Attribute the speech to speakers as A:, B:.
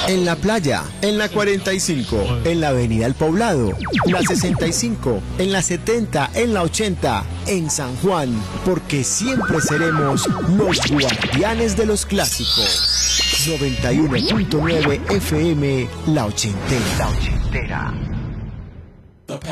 A: En la playa, en la 45, en la avenida El Poblado, la 65, en la 70, en la 80, en San Juan, porque siempre seremos los guardianes de los clásicos. 91.9 FM, La Ochentera.